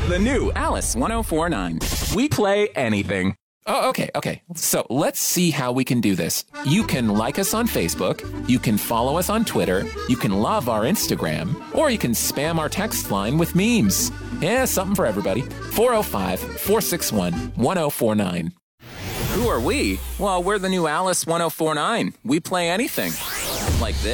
The new Alice 1049. We play anything. Oh, okay. So let's see how we can do this. You can like us on Facebook, you can follow us on Twitter, you can love our Instagram, or you can spam our text line with memes. Yeah, something for everybody. 405-461-1049. Who are we? Well, we're the new Alice 1049. We play anything. Like this.